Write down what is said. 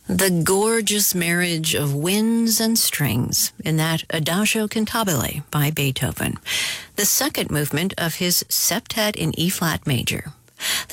The gorgeous marriage of winds and strings in that Adagio Cantabile by Beethoven, the second movement of his Septet in E-flat major.